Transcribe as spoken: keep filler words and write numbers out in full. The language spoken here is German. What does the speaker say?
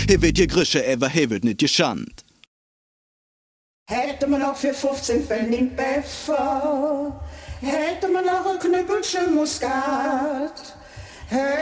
He wird je Grische, ever he wird nicht geschand. Hätte man auch für fünfzehn Pfennig Pfeffer, hätte man auch ein Knüppelchen Muskat,